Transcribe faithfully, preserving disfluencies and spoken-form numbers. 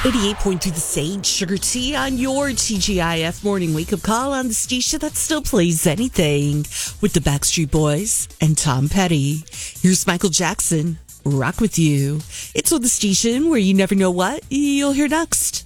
eighty-eight point two The Sage, Sugar Tea on your T G I F morning wake-up call on the station that still plays anything with the Backstreet Boys and Tom Petty. Here's Michael Jackson, Rock With You. It's on the station where you never know what you'll hear next.